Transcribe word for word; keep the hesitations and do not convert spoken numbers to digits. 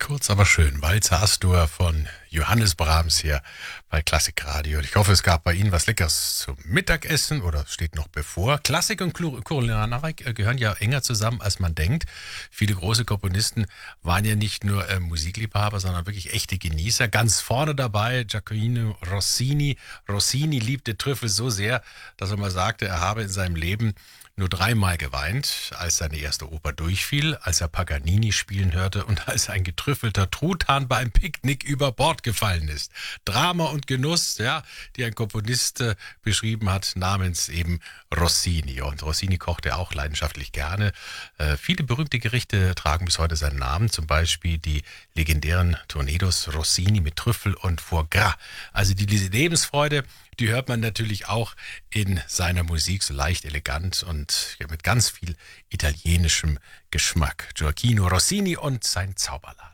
Kurz, aber schön. Walzer Astor von Johannes Brahms hier bei Klassikradio. Ich hoffe, es gab bei Ihnen was Leckeres zum Mittagessen oder es steht noch bevor. Klassik und Kulinarik gehören ja enger zusammen, als man denkt. Viele große Komponisten waren ja nicht nur äh, Musikliebhaber, sondern wirklich echte Genießer. Ganz vorne dabei Gioacchino Rossini. Rossini liebte Trüffel so sehr, dass er mal sagte, er habe in seinem Leben nur dreimal geweint, als seine erste Oper durchfiel, als er Paganini spielen hörte und als ein getrüffelter Truthahn beim Picknick über Bord gefallen ist. Drama und Genuss, ja, die ein Komponist äh, beschrieben hat, namens eben Rossini. Und Rossini kochte auch leidenschaftlich gerne. Äh, viele berühmte Gerichte tragen bis heute seinen Namen, zum Beispiel die legendären Tornados Rossini mit Trüffel und Foie Gras. Also die, diese Lebensfreude, die hört man natürlich auch in seiner Musik, so leicht elegant und ja, mit ganz viel italienischem Geschmack. Gioacchino Rossini und sein Zauberladen.